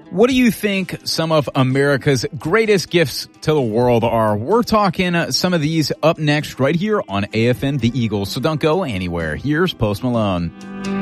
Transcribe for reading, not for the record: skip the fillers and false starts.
What do you think some of America's greatest gifts to the world are? We're talking some of these up next right here on AFN The Eagle. So don't go anywhere. Here's Post Malone.